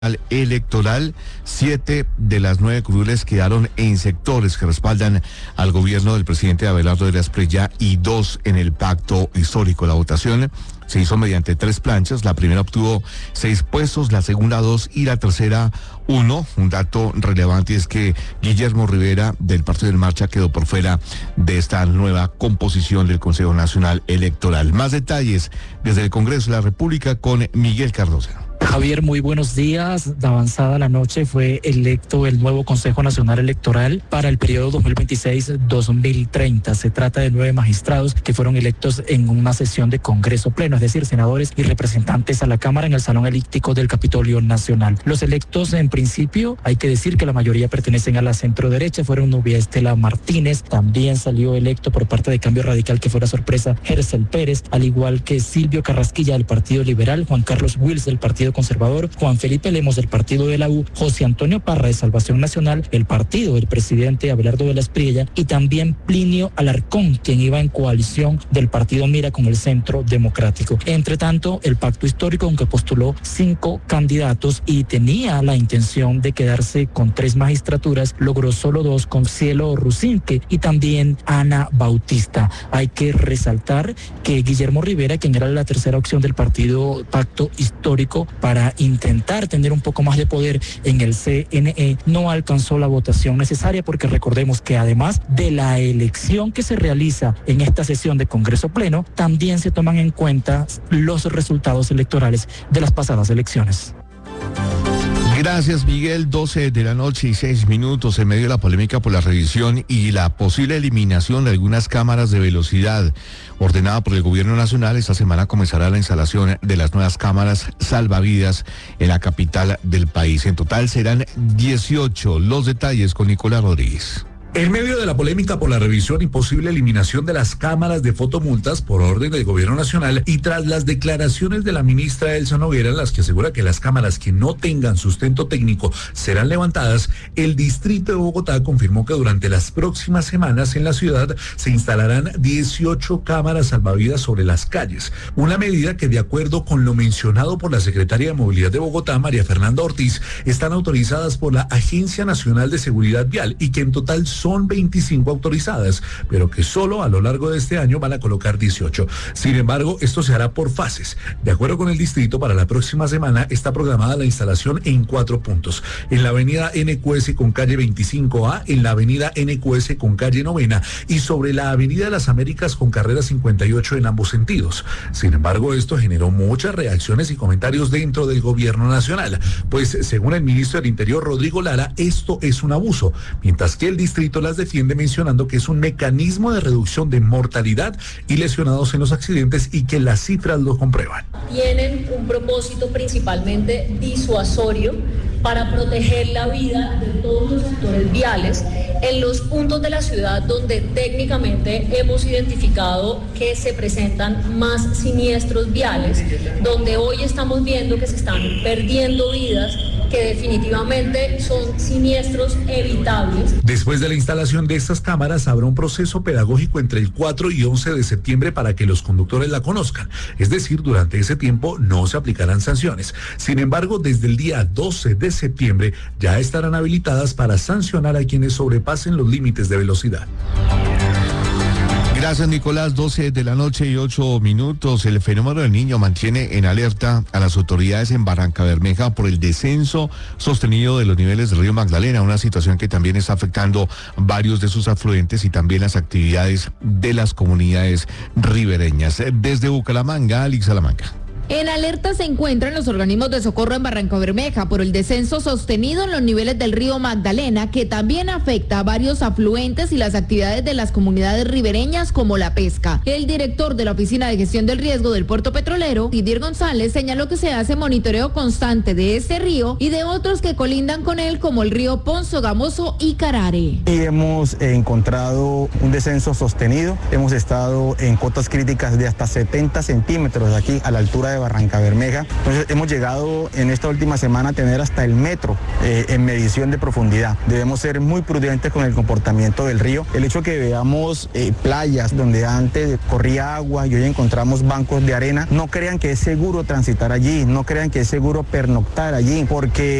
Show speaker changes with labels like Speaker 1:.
Speaker 1: Electoral, 7 de las 9 curules quedaron en sectores que respaldan al gobierno del presidente Abelardo de la Espriella y 2 en el pacto histórico. La votación se hizo mediante 3 planchas. La primera obtuvo 6 puestos, la segunda 2 y la tercera 1. Un dato relevante es que Guillermo Rivera del Partido En Marcha quedó por fuera de esta nueva composición del Consejo Nacional Electoral. Más detalles desde el Congreso de la República con Miguel Cardosa.
Speaker 2: Javier, muy buenos días. De avanzada la noche fue electo el nuevo Consejo Nacional Electoral para el periodo 2026-2030. Se trata de 9 magistrados que fueron electos en una sesión de Congreso Pleno, es decir, senadores y representantes a la Cámara en el Salón Elíptico del Capitolio Nacional. Los electos, en principio, hay que decir que la mayoría pertenecen a la centro-derecha, fueron Nubia Estela Martínez, también salió electo por parte de Cambio Radical, que fue la sorpresa, Gercel Pérez, al igual que Silvio Carrasquilla del Partido Liberal, Juan Carlos Wills del Partido Conservador, Juan Felipe Lemos del Partido de la U, José Antonio Parra de Salvación Nacional, el partido del presidente Abelardo de la Espriella, y también Plinio Alarcón, quien iba en coalición del partido Mira con el Centro Democrático. Entre tanto, el pacto histórico, aunque postuló 5 candidatos y tenía la intención de quedarse con 3 magistraturas, logró solo 2 con Cielo Rusinque y también Ana Bautista. Hay que resaltar que Guillermo Rivera, quien era la tercera opción del partido Pacto Histórico, para intentar tener un poco más de poder en el CNE, no alcanzó la votación necesaria, porque recordemos que además de la elección que se realiza en esta sesión de Congreso Pleno, también se toman en cuenta los resultados electorales de las pasadas elecciones.
Speaker 1: Gracias, Miguel. 12 de la noche y 6 minutos. En medio de la polémica por la revisión y la posible eliminación de algunas cámaras de velocidad ordenada por el gobierno nacional, esta semana comenzará la instalación de las nuevas cámaras salvavidas en la capital del país. En total serán 18. Los detalles con Nicolás Rodríguez.
Speaker 3: En medio de la polémica por la revisión y posible eliminación de las cámaras de fotomultas por orden del gobierno nacional, y tras las declaraciones de la ministra Elsa Noguera, en las que asegura que las cámaras que no tengan sustento técnico serán levantadas, el distrito de Bogotá confirmó que durante las próximas semanas en la ciudad se instalarán 18 cámaras salvavidas sobre las calles. Una medida que, de acuerdo con lo mencionado por la secretaria de Movilidad de Bogotá, María Fernanda Ortiz, están autorizadas por la Agencia Nacional de Seguridad Vial y que en total son 25 autorizadas, pero que solo a lo largo de este año van a colocar 18. Sin embargo, esto se hará por fases. De acuerdo con el distrito, para la próxima semana está programada la instalación en 4 puntos. En la avenida NQS con calle 25A, en la avenida NQS con calle 9ª y sobre la avenida Las Américas con carrera 58 en ambos sentidos. Sin embargo, esto generó muchas reacciones y comentarios dentro del gobierno nacional, pues según el ministro del Interior, Rodrigo Lara, esto es un abuso, mientras que el distrito las defiende mencionando que es un mecanismo de reducción de mortalidad y lesionados en los accidentes y que las cifras lo comprueban.
Speaker 4: Tienen un propósito principalmente disuasorio para proteger la vida de todos los sectores viales en los puntos de la ciudad donde técnicamente hemos identificado que se presentan más siniestros viales, donde hoy estamos viendo que se están perdiendo vidas que definitivamente son siniestros evitables.
Speaker 3: Después de la instalación de estas cámaras habrá un proceso pedagógico entre el 4 y 11 de septiembre para que los conductores la conozcan. Es decir, durante ese tiempo no se aplicarán sanciones. Sin embargo, desde el día 12 de septiembre ya estarán habilitadas para sancionar a quienes sobrepasen los límites de velocidad.
Speaker 1: Gracias, Nicolás. 12 de la noche y 8 minutos. El fenómeno del Niño mantiene en alerta a las autoridades en Barrancabermeja por el descenso sostenido de los niveles del río Magdalena, una situación que también está afectando varios de sus afluentes y también las actividades de las comunidades ribereñas. Desde Bucaramanga, Alex Salamanca.
Speaker 5: En alerta se encuentran los organismos de socorro en Barrancabermeja por el descenso sostenido en los niveles del río Magdalena, que también afecta a varios afluentes y las actividades de las comunidades ribereñas como la pesca. El director de la Oficina de Gestión del Riesgo del Puerto Petrolero, Didier González, señaló que se hace monitoreo constante de este río y de otros que colindan con él, como el río Ponzo, Gamoso y Carare.
Speaker 6: Y hemos encontrado un descenso sostenido, hemos estado en cotas críticas de hasta 70 centímetros aquí a la altura de Barranca Bermeja. Entonces hemos llegado en esta última semana a tener hasta el metro en medición de profundidad. Debemos ser muy prudentes con el comportamiento del río. El hecho que veamos playas donde antes corría agua y hoy encontramos bancos de arena, no crean que es seguro transitar allí, no crean que es seguro pernoctar allí, porque